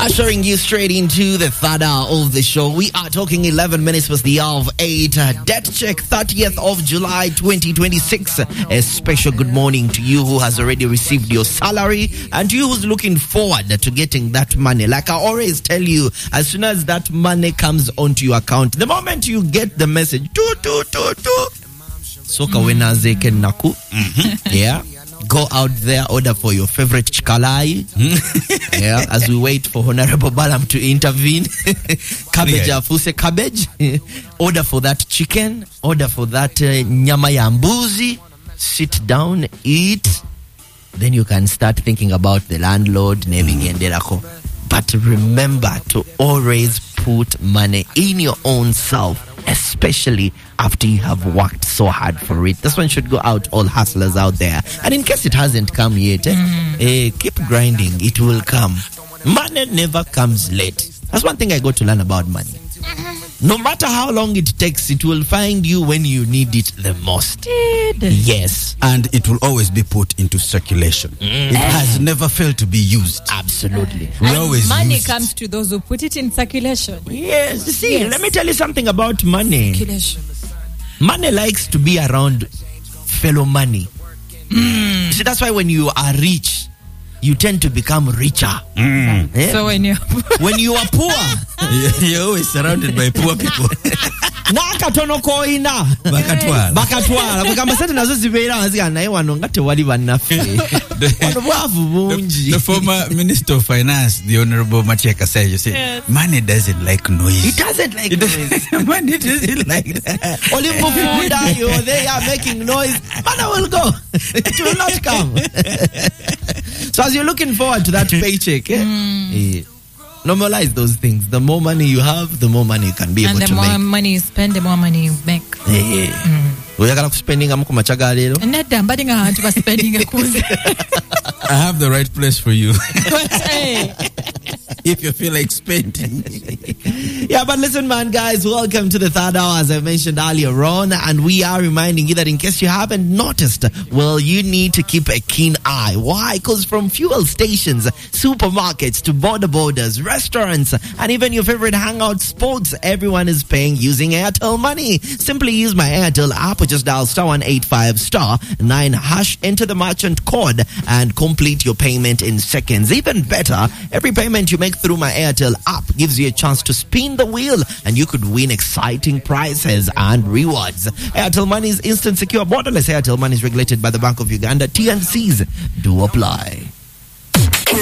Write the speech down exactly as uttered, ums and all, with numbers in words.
Ushering you straight into the third hour of the show. We are talking eleven minutes past the hour of eight. Uh, debt check thirtieth of July twenty twenty-six. A special good morning to you who has already received your salary and to you who's looking forward to getting that money. Like I always tell you, as soon as that money comes onto your account, the moment you get the message, do, do, do, do. Soka wena zeke naku. Yeah. Go out there, order for your favorite chikalai. Yeah, as we wait for Honorable Balam to intervene. Cabbage, yeah. Afuse cabbage. Order for that chicken. Order for that uh, nyama ya mbuzi. Sit down, eat. Then you can start thinking about the landlord, naming Yenderako. But remember to always put money in your own self, especially after you have worked so hard for it. This one should go out, all hustlers out there. And in case it hasn't come yet, eh, mm. eh, keep grinding. It will come. Money never comes late. That's one thing I got to learn about money. No matter how long it takes, it will find you when you need it the most. Yes. And it will always be put into circulation. Mm. It has never failed to be used. Absolutely. We always money use comes to those who put it in circulation. Yes. See, yes. Let me tell you something about money. Circulation. Money likes to be around fellow money. Mm. See, that's why when you are rich, you tend to become richer. Mm. Yeah? So when you when you are poor, you're always surrounded by poor people. Nakatono koina Bakatwala. Bakatwala. Kugamba sente nazo zibeera wazika naye wano nga tewali bannaffe. Wano bwavu bungi. The former Minister of Finance, the Honorable Machieka said, you see, yes. Money doesn't like noise. It doesn't like it noise. Money doesn't like that. Only for food are you they are making noise. Money will go. It will not come. So as you're looking forward to that paycheck, eh, mm. eh, normalize those things. The more money you have, the more money you can be and able to make. And the more make. money you spend, the more money you make. Yeah. Mm. Oyagala kuspendinga mu kumachaga leero. Nedda mbadinga abantu baspendinga kuze. I have the right place for you. Hey. If you feel like spending. Yeah, but listen, man, guys, welcome to the third hour, as I mentioned earlier on, and we are reminding you that in case you haven't noticed, well, you need to keep a keen eye. Why? Because from fuel stations, supermarkets, to border borders, restaurants, and even your favorite hangout spots, everyone is paying using Airtel Money. Simply use my Airtel app or just dial star one eight five star nine hash, enter the merchant code, and complete your payment in seconds. Even better, every payment you make through my Airtel app gives you a chance to spin the wheel and you could win exciting prizes and rewards. Airtel Money is instant, secure, borderless. Airtel Money is regulated by the Bank of Uganda. T and C's do apply.